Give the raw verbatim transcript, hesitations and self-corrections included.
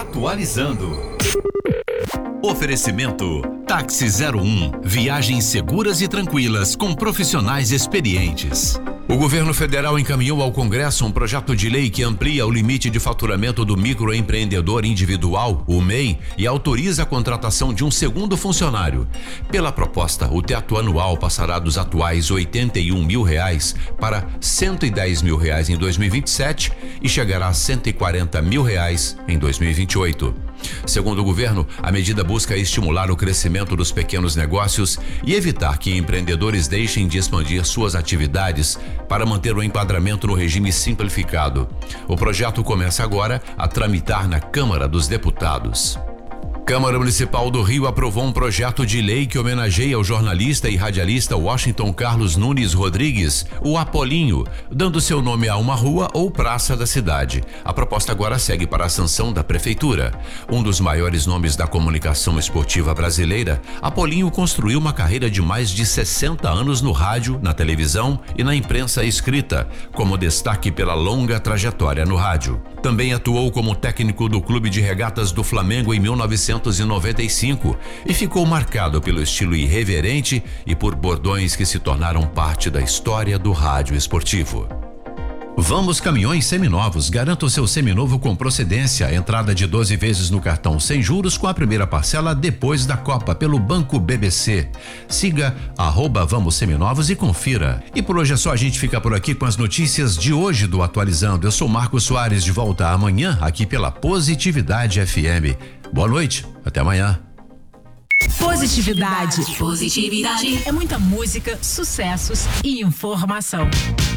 Atualizando. Oferecimento Táxi zero um. Viagens seguras e tranquilas com profissionais experientes. O governo federal encaminhou ao Congresso um projeto de lei que amplia o limite de faturamento do microempreendedor individual, o M E I, e autoriza a contratação de um segundo funcionário. Pela proposta, o teto anual passará dos atuais oitenta e um mil reais para cento e dez mil reais em dois mil e vinte e sete e chegará a cento e quarenta mil reais em dois mil e vinte e oito. Segundo o governo, a medida busca estimular o crescimento dos pequenos negócios e evitar que empreendedores deixem de expandir suas atividades para manter o enquadramento no regime simplificado. O projeto começa agora a tramitar na Câmara dos Deputados. Câmara Municipal do Rio aprovou um projeto de lei que homenageia o jornalista e radialista Washington Carlos Nunes Rodrigues, o Apolinho, dando seu nome a uma rua ou praça da cidade. A proposta agora segue para a sanção da Prefeitura. Um dos maiores nomes da comunicação esportiva brasileira, Apolinho construiu uma carreira de mais de sessenta anos no rádio, na televisão e na imprensa escrita, como destaque pela longa trajetória no rádio. Também atuou como técnico do Clube de Regatas do Flamengo em mil novecentos e noventa e cinco e ficou marcado pelo estilo irreverente e por bordões que se tornaram parte da história do rádio esportivo. Vamos Caminhões Seminovos. Garanta o seu seminovo com procedência. Entrada de doze vezes no cartão sem juros com a primeira parcela depois da Copa pelo Banco B B C. Siga arroba Vamos Seminovos e confira. E por hoje é só, a gente fica por aqui com as notícias de hoje do Atualizando. Eu sou Marcos Soares, de volta amanhã aqui pela Positividade F M. Boa noite, até amanhã. Positividade. Positividade. É muita música, sucessos e informação.